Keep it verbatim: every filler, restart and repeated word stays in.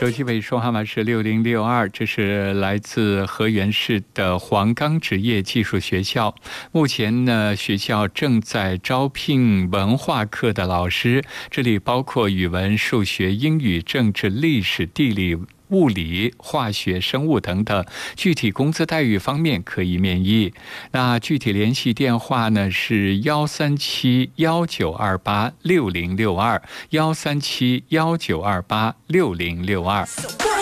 手机尾数号码是六零六二，这是来自河源市的黄冈职业技术学校。目前呢，学校正在招聘文化课的老师，这里包括语文、数学、英语、政治、历史、地理、物理、化学、生物等等。具体工资待遇方面可以免议。那具体联系电话呢是幺三七幺九二八六零六二，幺三七幺九二八六零六二。